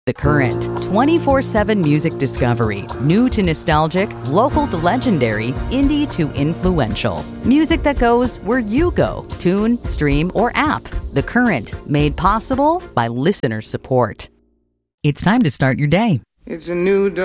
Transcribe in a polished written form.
The Current, 24/7 music discovery, new to nostalgic, local to legendary, indie to influential. Music that goes where you go, tune, stream, or app. The Current, made possible by listener support. It's time to start your day. It's a new dawn.